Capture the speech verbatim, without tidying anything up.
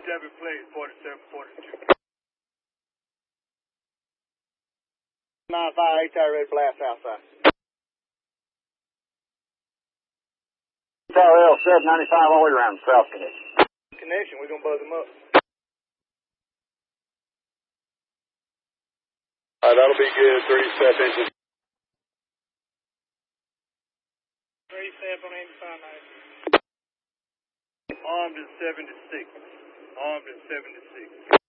Seven plate, forty-seven, forty-two. nine five eight, tower ready, blast outside. Tower L seven ninety-five all the way around south connection. Connection, we're gonna buzz them up. All right, that'll be good. Three step engine. Three step on eighty-five ninety. Armed in seventy-six. Armed in seventy-six.